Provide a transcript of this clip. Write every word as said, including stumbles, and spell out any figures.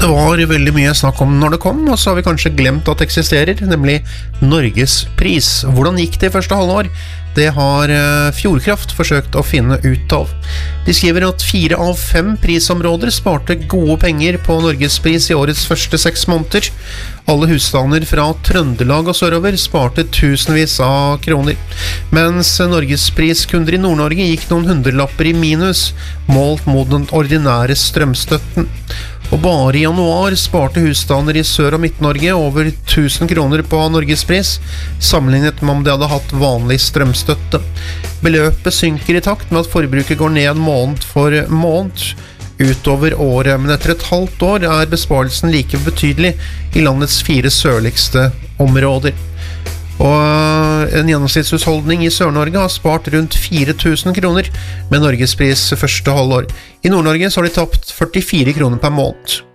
Det var veldig mye snakk om når det kom, og så har vi kanskje glemt at det eksisterer, nemlig Norges pris. Hvordan gikk det i første halvår? Det har Fjordkraft forsøkt å finne ut av. De skriver at fire av fem prisområder sparte gode penger på Norges pris i årets første seks måneder. Alle husstander fra Trøndelag og sørover sparte tusenvis av kroner, mens Norges priskunder i Nord-Norge gikk noen hundrelapper i minus, målt mot den ordinære strømstøtten. Og bare i januar sparte husstander i Sør- og Midt-Norge over tusen kroner på Norges pris, sammenlignet med om de hadde hatt vanlig strømstøtte. Beløpet synker i takt med at forbruket går ned måned for måned utover året, men etter et halvt år er besparelsen like betydelig i landets fire sørligste områder. Og en gjennomsnittshusholdning i Sør-Norge har spart rundt fire tusen kroner med Norges pris første halvår. I Nord-Norge så har de tapt førtifire kroner per måned.